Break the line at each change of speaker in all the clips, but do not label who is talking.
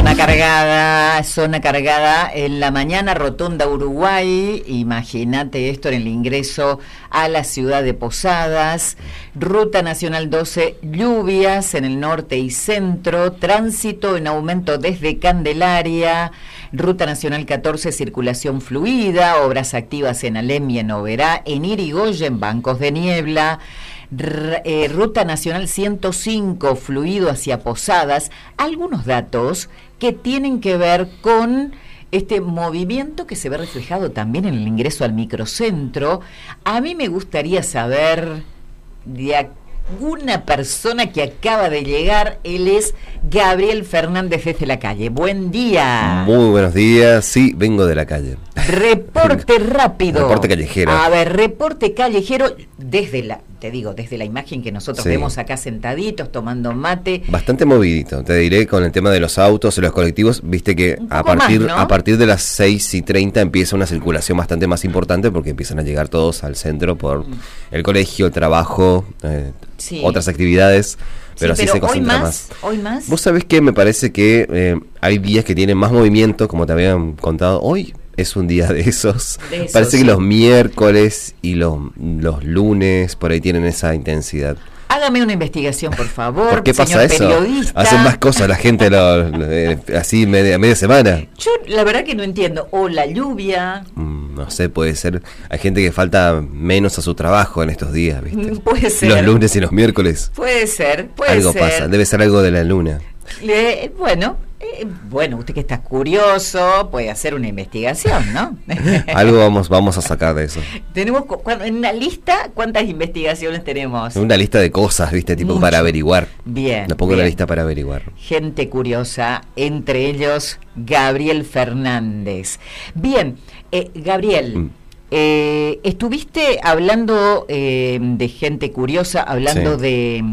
Zona cargada en la mañana, Rotonda Uruguay. Imagínate esto en el ingreso a la ciudad de Posadas. Ruta Nacional 12, lluvias en el norte y centro. Tránsito en aumento desde Candelaria. Ruta Nacional 14, circulación fluida. Obras activas en Alem y en Oberá. En Irigoyen, bancos de niebla. Ruta Nacional 105, fluido hacia Posadas. Algunos datos que tienen que ver con este movimiento que se ve reflejado también en el ingreso al microcentro. A mí me gustaría saber de alguna persona que acaba de llegar. Él es Gabriel Fernández desde la calle. Buen día.
Muy buenos días. Sí, vengo de la calle.
Reporte rápido.
Reporte callejero.
A ver, reporte callejero desde la imagen que nosotros vemos acá sentaditos, tomando mate.
Bastante movidito, te diré, con el tema de los autos y los colectivos. Viste que a partir de las 6:30 empieza una circulación bastante más importante, porque empiezan a llegar todos al centro por el colegio, el trabajo, otras actividades. Pero así se concentra más.
¿Hoy más?
Vos sabés que me parece que hay días que tienen más movimiento, como te habían contado. Hoy es un día de esos. Parece que los miércoles y los lunes por ahí tienen esa intensidad.
Hágame una investigación, por favor.
¿Por qué pasa eso?
Periodista.
Hacen más cosas la gente así media semana.
Yo la verdad que no entiendo. O la lluvia.
No sé, puede ser. Hay gente que falta menos a su trabajo en estos días, ¿viste?
Puede ser.
Los lunes y los miércoles.
Puede ser.
Algo pasa. Debe ser algo de la luna.
Bueno, usted que está curioso puede hacer una investigación, ¿no?
Algo vamos a sacar de eso.
Tenemos en la lista, ¿cuántas investigaciones tenemos?
Una lista de cosas, ¿viste? Tipo para averiguar.
Bien.
Lo pongo en la lista para averiguar.
Gente curiosa, entre ellos Gabriel Fernández. Bien, Gabriel. Estuviste hablando de gente curiosa, hablando de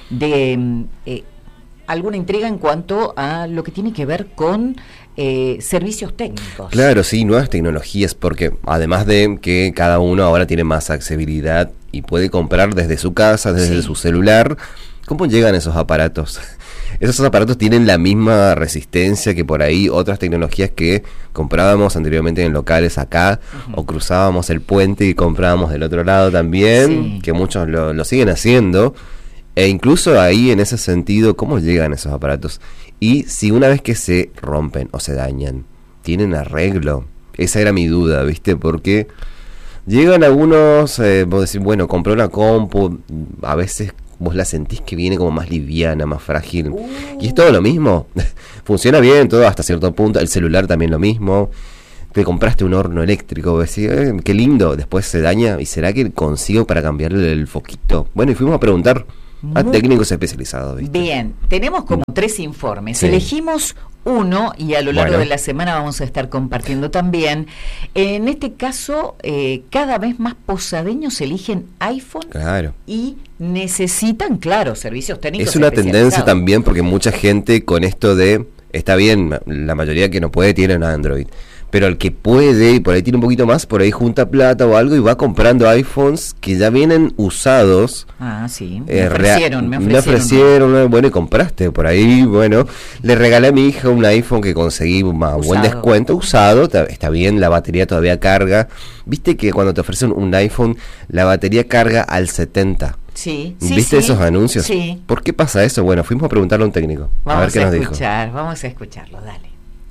alguna intriga en cuanto a lo que tiene que ver con servicios técnicos.
Claro, sí, nuevas tecnologías, porque además de que cada uno ahora tiene más accesibilidad y puede comprar desde su casa, desde su celular, ¿cómo llegan esos aparatos? Esos aparatos tienen la misma resistencia que por ahí otras tecnologías que comprábamos anteriormente en locales acá, o cruzábamos el puente y comprábamos del otro lado también, que muchos lo siguen haciendo. E incluso ahí, en ese sentido, ¿cómo llegan esos aparatos? Y si una vez que se rompen o se dañan, ¿tienen arreglo? Esa era mi duda, ¿viste? Porque llegan algunos, vos decís, bueno, compré una compu, a veces vos la sentís que viene como más liviana, más frágil. Y es todo lo mismo. Funciona bien, todo hasta cierto punto. El celular también lo mismo. Te compraste un horno eléctrico, decís, qué lindo. Después se daña, ¿y será que consigo para cambiarle el foquito? Bueno, y fuimos a preguntar a técnicos especializados, ¿viste?
Bien, tenemos como 3 informes. Elegimos uno y a lo largo de la semana vamos a estar compartiendo también. En este caso, cada vez más posadeños eligen iPhone y necesitan, servicios técnicos.
Es una tendencia también, porque mucha gente con esto está bien, la mayoría que no puede tienen Android, pero el que puede y por ahí tiene un poquito más, por ahí junta plata o algo y va comprando iPhones que ya vienen usados. Me ofrecieron, bueno, y compraste por ahí, bueno, le regalé a mi hija un iPhone que conseguí a buen descuento, usado, está bien, la batería todavía carga. Viste que cuando te ofrecen un iPhone, la batería carga al 70%. ¿Viste esos anuncios?
Sí.
¿Por qué pasa eso? Bueno, fuimos a preguntarle a un técnico. A ver qué nos dijo.
Vamos a escucharlo, dale.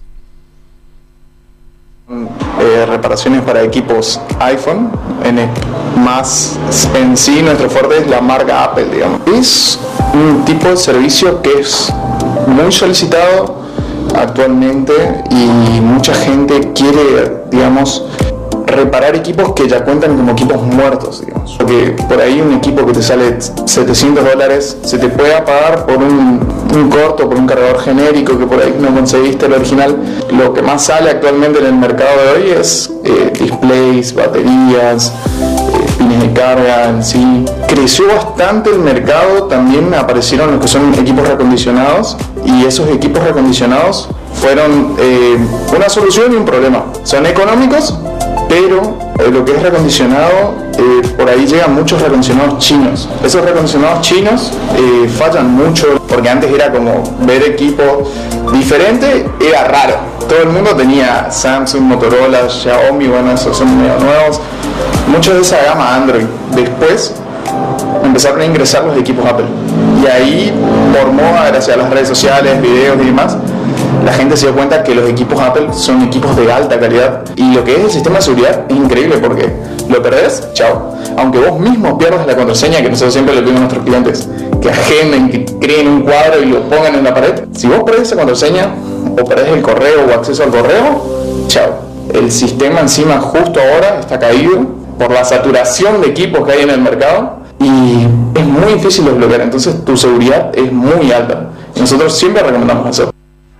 Reparaciones para equipos iPhone, más en sí nuestro fuerte es la marca Apple, digamos. Es un tipo de servicio que es muy solicitado actualmente y mucha gente quiere, digamos, reparar equipos que ya cuentan como equipos muertos, digamos. Porque por ahí un equipo que te sale $700 se te puede apagar por un corto, por un cargador genérico que por ahí no conseguiste el original. Lo que más sale actualmente en el mercado de hoy es displays, baterías, pines de carga en sí. Creció bastante el mercado, también aparecieron los que son equipos reacondicionados, y esos equipos reacondicionados fueron una solución y un problema. Son económicos, pero lo que es reacondicionado, por ahí llegan muchos reacondicionados chinos. Esos reacondicionados chinos fallan mucho, porque antes era como ver equipos diferentes, era raro. Todo el mundo tenía Samsung, Motorola, Xiaomi, bueno, esos son medio nuevos, muchos de esa gama Android. Después empezaron a ingresar los equipos Apple, y ahí, por moda, gracias a las redes sociales, videos y demás, la gente se dio cuenta que los equipos Apple son equipos de alta calidad, y lo que es el sistema de seguridad es increíble, porque lo perdés, chao. Aunque vos mismo pierdas la contraseña, que nosotros siempre le pedimos a nuestros clientes que agenden, que creen un cuadro y lo pongan en la pared, si vos perdés esa contraseña o perdés el correo o acceso al correo, chao. El sistema encima justo ahora está caído por la saturación de equipos que hay en el mercado, y es muy difícil desbloquear, entonces tu seguridad es muy alta. Nosotros siempre recomendamos eso.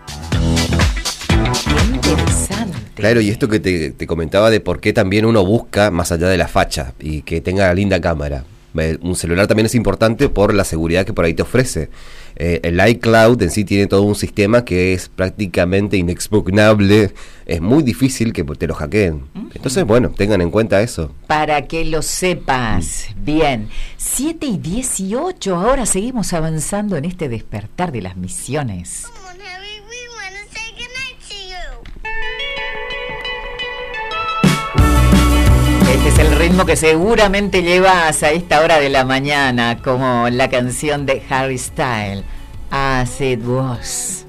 Claro, y esto que te comentaba de por qué también uno busca más allá de la facha y que tenga linda cámara. Un celular también es importante por la seguridad que por ahí te ofrece. El iCloud en sí tiene todo un sistema que es prácticamente inexpugnable. Es muy difícil que te lo hackeen. Entonces, bueno, tengan en cuenta eso.
Para que lo sepas. Bien, 7:18. Ahora seguimos avanzando en este despertar de las misiones. Este es el ritmo que seguramente llevas a esta hora de la mañana, como la canción de Harry Styles, As It Was.